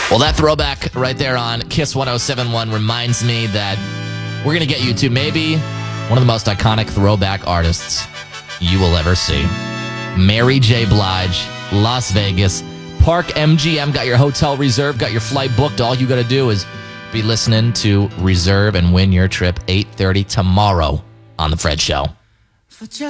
Well, that throwback right there on Kiss 107.1 reminds me that we're going to get you to maybe one of the most iconic throwback artists you will ever see. Mary J. Blige, Las Vegas. Park MGM got your hotel reserved, got your flight booked. All you got to do is be listening to Reserve and win your trip 8:30 tomorrow on The Fred Show.